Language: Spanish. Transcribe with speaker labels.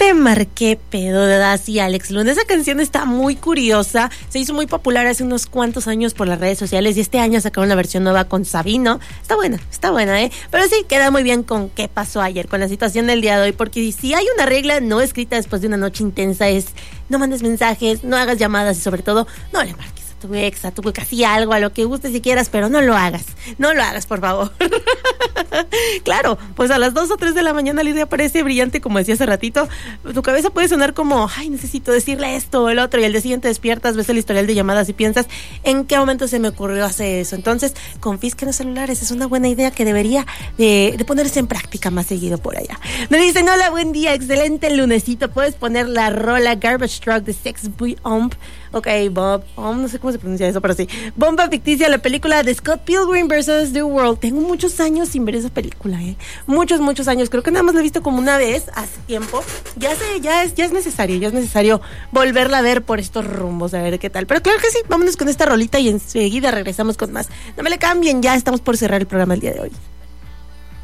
Speaker 1: le marqué pedo de Dazz y Alex Luna. Esa canción está muy curiosa, se hizo muy popular hace unos cuantos años por las redes sociales y este año sacaron una versión nueva con Sabino. Está buena, pero sí, queda muy bien con qué pasó ayer, con la situación del día de hoy, porque si hay una regla no escrita después de una noche intensa es no mandes mensajes, no hagas llamadas y sobre todo no le marques a tu ex, a tu casi algo, a lo que gustes si quieras, pero no lo hagas, por favor. Claro, pues a las 2 o 3 de la mañana el día parece brillante, como decía hace ratito, tu cabeza puede sonar como, ay, necesito decirle esto o el otro, y al día siguiente despiertas, ves el historial de llamadas y piensas, ¿en qué momento se me ocurrió hacer eso? Entonces, confisquen los celulares, es una buena idea que debería de ponerse en práctica más seguido por allá. Me dicen, hola, buen día, excelente lunesito, puedes poner la rola Garbage Truck de Sex Boy Ump. Ok, Bob, no sé cómo se pronuncia eso, pero sí. Bomba ficticia, la película de Scott Pilgrim vs. The World. Tengo muchos años sin ver esa película, muchos años. Creo que nada más la he visto como una vez hace tiempo. Ya es necesario volverla a ver por estos rumbos, a ver qué tal. Pero claro que sí, vámonos con esta rolita y enseguida regresamos con más. No me le cambien, ya estamos por cerrar el programa el día de hoy.